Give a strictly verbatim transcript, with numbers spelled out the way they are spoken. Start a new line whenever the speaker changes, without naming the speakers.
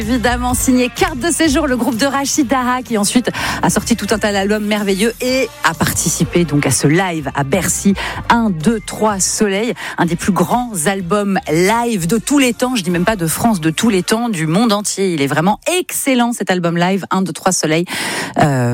Évidemment, signé carte de séjour, le groupe de Rachid Taha qui ensuite a sorti tout un tas d'albums merveilleux et a participé donc à ce live à Bercy. un, deux, trois Soleil, un des plus grands albums live de tous les temps. Je dis même pas de France, de tous les temps, du monde entier. Il est vraiment excellent cet album live, un, deux, trois Soleil. Euh,